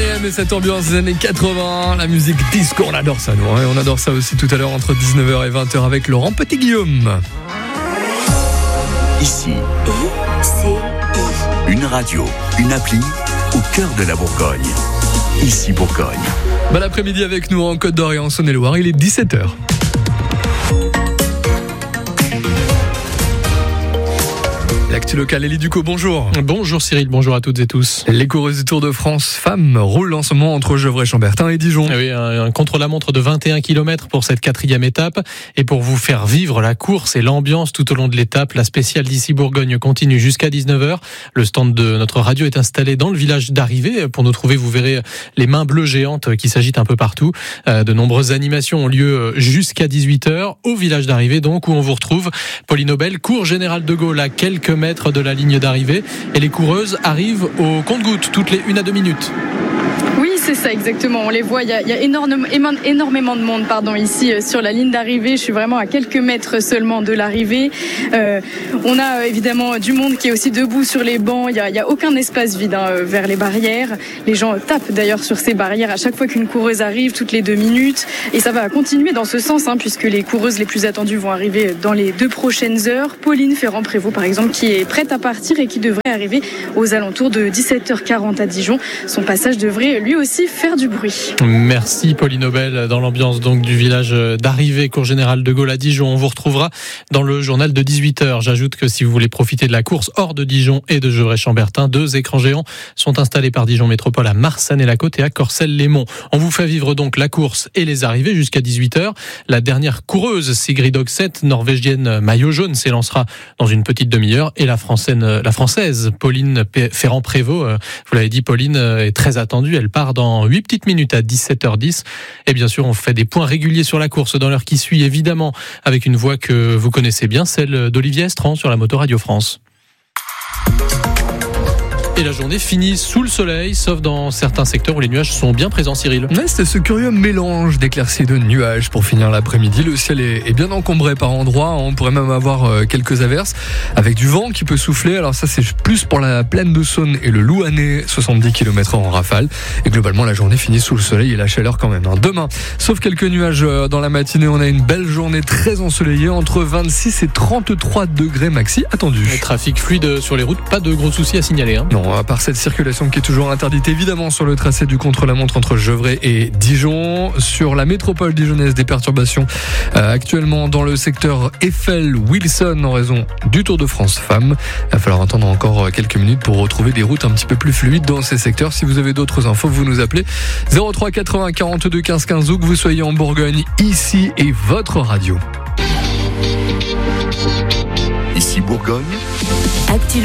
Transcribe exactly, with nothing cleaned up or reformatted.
M et cette ambiance des années quatre-vingts, la musique disco, on adore ça nous, hein, et on adore ça aussi tout à l'heure entre dix-neuf heures et vingt heures avec Laurent Petit-Guillaume. Ici, une radio, une appli au cœur de la Bourgogne. Ici Bourgogne. Bah, l'après-midi avec nous en Côte d'Or et en Saône-et-Loire, il est dix-sept heures. L'actu locale, Elie Ducot, bonjour. Bonjour Cyril, bonjour à toutes et tous. Les coureuses du Tour de France femmes roulent en ce moment entre Gevrey-Chambertin et Dijon. Oui, un, un contre-la-montre de vingt et un kilomètres pour cette quatrième étape. Et pour vous faire vivre la course et l'ambiance tout au long de l'étape, la spéciale d'ici Bourgogne continue jusqu'à dix-neuf heures. Le stand de notre radio est installé dans le village d'arrivée. Pour nous trouver, vous verrez les mains bleues géantes qui s'agitent un peu partout. De nombreuses animations ont lieu jusqu'à dix-huit heures au village d'arrivée, donc où on vous retrouve. Pauline Aubel, cours Général de Gaulle à quelques mètres de la ligne d'arrivée, et les coureuses arrivent au compte-gouttes toutes les une à deux minutes. Oui, c'est ça exactement. On les voit, il y a, il y a énorme, énormément de monde pardon, ici euh, sur la ligne d'arrivée. Je suis vraiment à quelques mètres seulement de l'arrivée. Euh, on a euh, évidemment du monde qui est aussi debout sur les bancs. Il n'y a, il y a aucun espace vide hein, vers les barrières. Les gens tapent d'ailleurs sur ces barrières à chaque fois qu'une coureuse arrive, toutes les deux minutes. Et ça va continuer dans ce sens, hein, puisque les coureuses les plus attendues vont arriver dans les deux prochaines heures. Pauline Ferrand-Prévot, par exemple, qui est prête à partir et qui devrait arriver aux alentours de dix-sept heures quarante à Dijon. Son passage devrait lui aussi faire du bruit. Merci Pauline Aubel. Dans l'ambiance donc du village d'arrivée, cours Général de Gaulle à Dijon, on vous retrouvera dans le journal de dix-huit heures. J'ajoute que si vous voulez profiter de la course hors de Dijon et de Gevrey-Chambertin, deux écrans géants sont installés par Dijon Métropole à Marsanne-et-la-Côte et à Corcelles-les-Monts. On vous fait vivre donc la course et les arrivées jusqu'à dix-huit heures. La dernière coureuse, Sigrid Oxeth, norvégienne maillot jaune, s'élancera dans une petite demi-heure, et la française, la française Pauline Ferrand-Prévot, vous l'avez dit, Pauline est très attendue. Elle part dans huit petites minutes à dix-sept heures dix. Et bien sûr, on fait des points réguliers sur la course dans l'heure qui suit, évidemment, avec une voix que vous connaissez bien, celle d'Olivier Estran sur la Moto Radio France. Et la journée finit sous le soleil, sauf dans certains secteurs où les nuages sont bien présents, Cyril. Ouais, c'était ce curieux mélange d'éclaircies et de nuages pour finir l'après-midi. Le ciel est, est bien encombré par endroits. On pourrait même avoir euh, quelques averses avec du vent qui peut souffler. Alors ça, c'est plus pour la plaine de Saône et le Louhanais, soixante-dix kilomètres heure en rafale. Et globalement, la journée finit sous le soleil et la chaleur quand même. Hein. Demain, sauf quelques nuages euh, dans la matinée, on a une belle journée très ensoleillée, entre vingt-six et trente-trois degrés maxi attendus. Le trafic fluide sur les routes, pas de gros soucis à signaler. Hein. Non, à part cette circulation qui est toujours interdite évidemment sur le tracé du contre-la-montre entre Gevrey et Dijon. Sur la métropole dijonnaise, des perturbations euh, actuellement dans le secteur Eiffel-Wilson en raison du Tour de France femmes. Il va falloir attendre encore quelques minutes pour retrouver des routes un petit peu plus fluides dans ces secteurs. Si vous avez d'autres infos, vous nous appelez zéro trois quatre-vingts quarante-deux quinze quinze ou que vous soyez en Bourgogne. Ici est votre radio. Ici Bourgogne. Actu